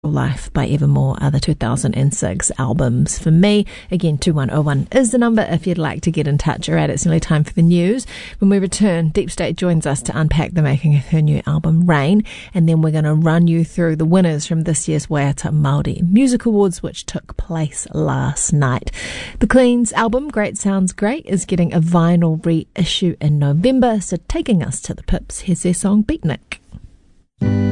Life by Evermore are the 2006 albums for me. Again, 2101 is the number if you'd like to get in touch. Alright, it's nearly time for the news. When we return, Deep State joins us to unpack the making of her new album, Rain, and then we're going to run you through the winners from this year's Waiata Māori Music Awards, which took place last night. The Cleans album, Great Sounds Great, is getting a vinyl reissue in November, so taking us to the pips, here's their song Beatnik.